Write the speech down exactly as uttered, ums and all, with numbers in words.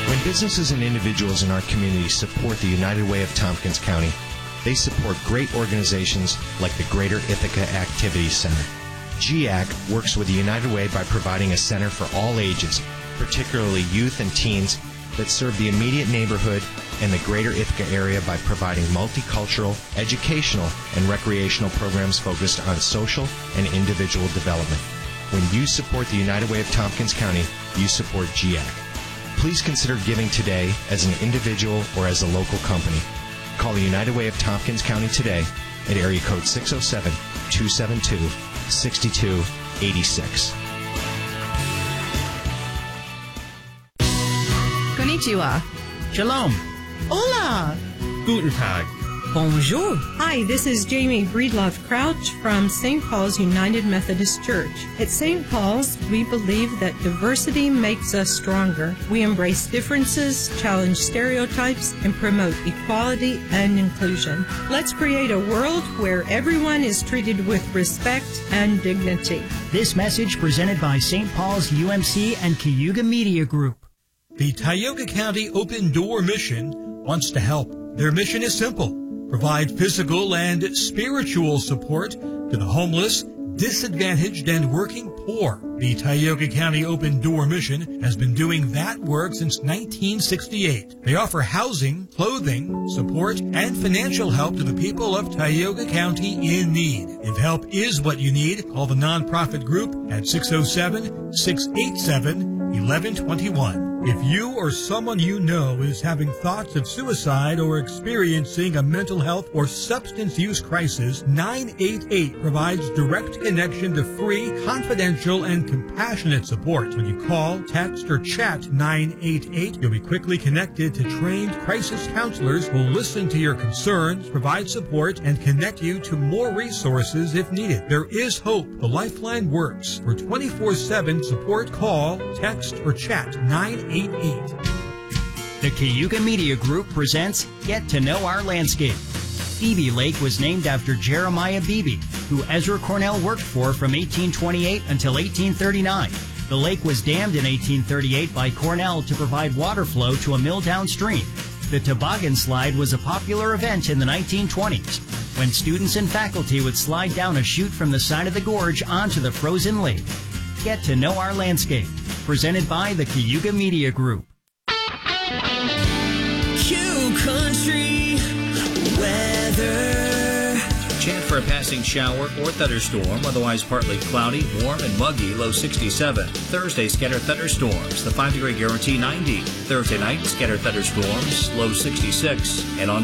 When businesses and individuals in our community support the United Way of Tompkins County, they support great organizations like the Greater Ithaca Activities Center. G A C works with the United Way by providing a center for all ages, particularly youth and teens, that serve the immediate neighborhood and the Greater Ithaca area by providing multicultural, educational, and recreational programs focused on social and individual development. When you support the United Way of Tompkins County, you support G A C. Please consider giving today as an individual or as a local company. Call the United Way of Tompkins County today at area code six oh seven, two seven two, six two eight six. Konnichiwa. Shalom. Hola. Guten Tag. Bonjour. Hi, this is Jamie Breedlove Crouch from Saint Paul's United Methodist Church. At Saint Paul's, we believe that diversity makes us stronger. We embrace differences, challenge stereotypes, and promote equality and inclusion. Let's create a world where everyone is treated with respect and dignity. This message presented by Saint Paul's U M C and Cayuga Media Group. The Tioga County Open Door Mission wants to help. Their mission is simple. Provide physical and spiritual support to the homeless, disadvantaged, and working poor. The Tioga County Open Door Mission has been doing that work since nineteen sixty-eight. They offer housing, clothing, support, and financial help to the people of Tioga County in need. If help is what you need, call the nonprofit group at six oh seven, six eight seven, eleven twenty-one. If you or someone you know is having thoughts of suicide or experiencing a mental health or substance use crisis, nine eight eight provides direct connection to free, confidential, and compassionate support. When you call, text, or chat nine eight eight, you'll be quickly connected to trained crisis counselors who will listen to your concerns, provide support, and connect you to more resources if needed. There is hope. The Lifeline works. For twenty-four seven support, call, text, or chat nine eight eight. The Cayuga Media Group presents Get to Know Our Landscape. Beebe Lake was named after Jeremiah Beebe, who Ezra Cornell worked for from eighteen twenty-eight until eighteen thirty-nine. The lake was dammed in eighteen thirty-eight by Cornell to provide water flow to a mill downstream. The toboggan slide was a popular event in the nineteen twenties, when students and faculty would slide down a chute from the side of the gorge onto the frozen lake. Get to Know Our Landscape, presented by the Cayuga Media Group. Q Country weather. Chance for a passing shower or thunderstorm, otherwise partly cloudy, warm and muggy, low sixty-seven. Thursday, scattered thunderstorms, the five degree guarantee ninety. Thursday night, scattered thunderstorms, low sixty-six. And on